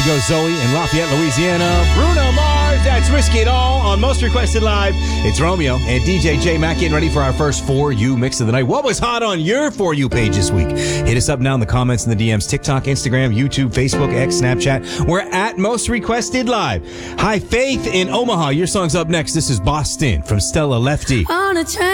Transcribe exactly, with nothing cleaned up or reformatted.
go Zoe in Lafayette, Louisiana. Bruno Mars, that's Risky It All on Most Requested Live. It's Romeo and D J J Mac getting ready for our first For You mix of the night. What was hot on your For You page this week? Hit us up now in the comments and the D Ms. TikTok, Instagram, YouTube, Facebook, X, Snapchat. We're at Most Requested Live. Hi, Faith in Omaha. Your song's up next. This is Boston from Stella Lefty. On a train.